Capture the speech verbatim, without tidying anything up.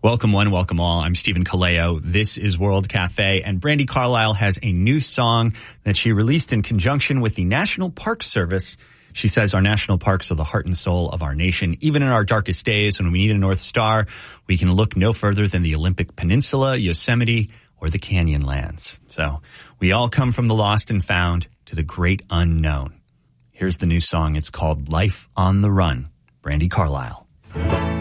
Welcome one, welcome all. I'm Stephen Kaleo. This is World Cafe, and Brandi Carlile has a new song that she released in conjunction with the National Park Service. She says our national parks are the heart and soul of our nation. Even in our darkest days, when we need a North Star, we can look no further than the Olympic Peninsula, Yosemite, or the Canyonlands. So we all come from the lost and found to the great unknown. Here's the new song. It's called Life on the Run. Brandi Carlile.